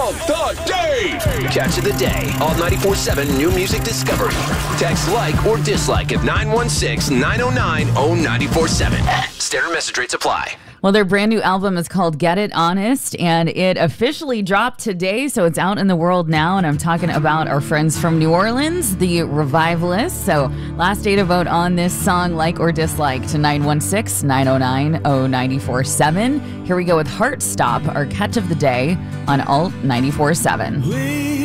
of the day. Catch of the day. Alt 94.7 New Music Discovery. Text like or dislike at 916-909-0947. Standard message rates apply. Well, their brand new album is called Get It Honest, and it officially dropped today, so it's out in the world now. And I'm talking about our friends from New Orleans, the Revivalists. So last day to vote on this song, like or dislike, to 916-909-0947. Here we go with Heart Stop, our catch of the day on Alt 94.7.